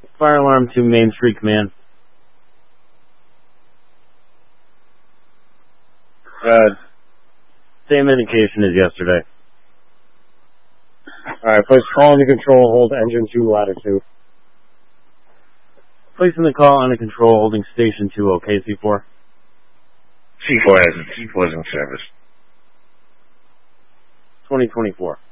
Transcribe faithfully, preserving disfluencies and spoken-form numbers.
Fire alarm to Main Street Command. Uh, same indication as yesterday. Alright, place call under control, hold engine two, ladder two. Placing the call under control, holding station two, okay, C four? C four has C four is in service. twenty twenty-four.